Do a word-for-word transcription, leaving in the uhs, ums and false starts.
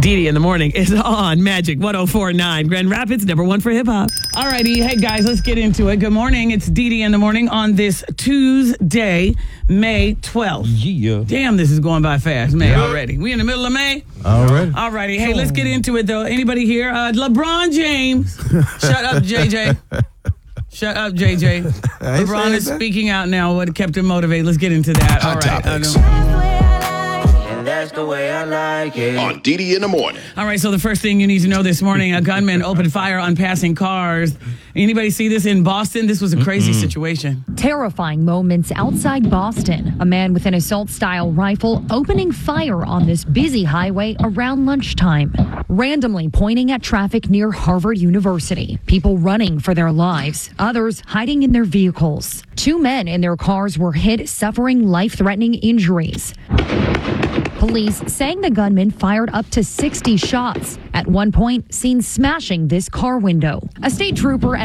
Dee Dee in the morning is on Magic one oh four point nine. Grand Rapids, number one for hip hop. All righty. Hey, guys, let's get into it. Good morning. It's Dee Dee in the morning on this Tuesday, May twelfth. Yeah. Damn, this is going by fast, May Yeah. already. We in the middle of May? Already. All righty. Hey, let's get into it, though. Anybody here? Uh, LeBron James. Shut up, J J. Shut up, J J. LeBron is speaking out now. What kept him motivated? Let's get into that. All Hot right. topics. That's the way I like it. On Dee Dee in the morning. All right, so the first thing you need to know this morning, a gunman opened fire on passing cars. Anybody see this in Boston? This was a crazy mm-hmm. situation. Terrifying moments outside Boston. A man with an assault-style rifle opening fire on this busy highway around lunchtime, randomly pointing at traffic near Harvard University. People running for their lives, others hiding in their vehicles. Two men in their cars were hit, suffering life-threatening injuries. Police saying the gunman fired up to sixty shots, at one point seen smashing this car window. A state trooper